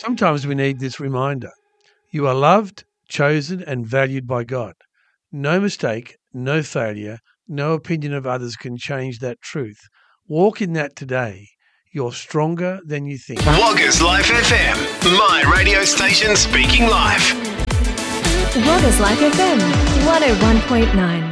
Sometimes we need this reminder. You are loved, chosen, and valued by God. No mistake, no failure, no opinion of others can change that truth. Walk in that today. You're stronger than you think. Woggers Life FM, my radio station speaking life. Woggers Life FM 101.9.